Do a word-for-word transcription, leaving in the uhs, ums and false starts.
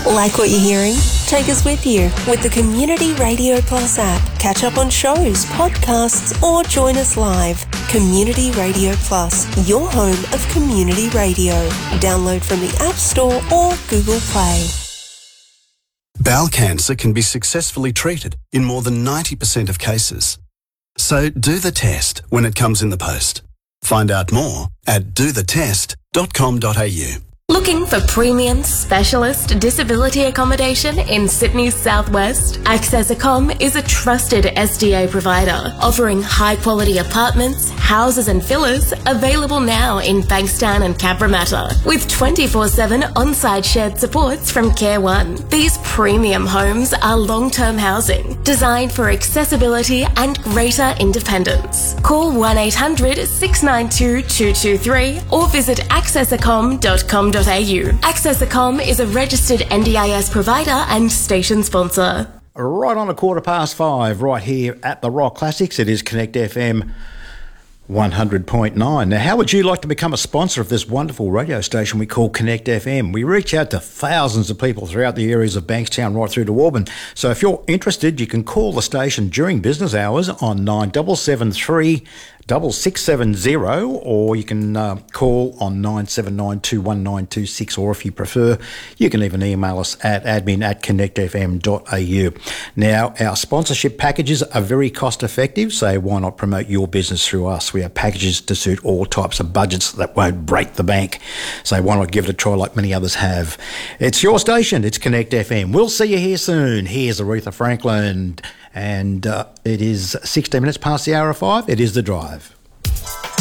Like what you're hearing? Take us with you with the Community Radio Plus app. Catch up on shows, podcasts, or join us live. Community Radio Plus, your home of community radio. Download from the App Store or Google Play. Bowel cancer can be successfully treated in more than ninety percent of cases. So do the test when it comes in the post. Find out more at do the test dot com dot a u. Looking for premium specialist disability accommodation in Sydney's southwest? Access Accom is a trusted S D A provider, offering high-quality apartments, houses and villas available now in Bankstown and Cabramatta, with twenty-four seven on-site shared supports from Care One. These premium homes are long-term housing, designed for accessibility and greater independence. Call one eight hundred six nine two two two three or visit access accom dot com dot a u. Access Accom is a registered N D I S provider and station sponsor. Right on a quarter past five, right here at the Rock Classics. It is Connect F M one hundred point nine. Now, how would you like to become a sponsor of this wonderful radio station we call Connect F M? We reach out to thousands of people throughout the areas of Bankstown right through to Auburn. So if you're interested, you can call the station during business hours on nine seven seven three double six seven zero, or you can uh, call on nine seven nine two one nine two six, or if you prefer, you can even email us at admin at connect f m dot a u. Now, our sponsorship packages are very cost effective, so why not promote your business through us? We have packages to suit all types of budgets that won't break the bank, so why not give it a try like many others have? It's your station, it's Connect F M. We'll see you here soon. Here's Aretha Franklin, and uh, it is sixteen minutes past the hour of five. It is The Drive.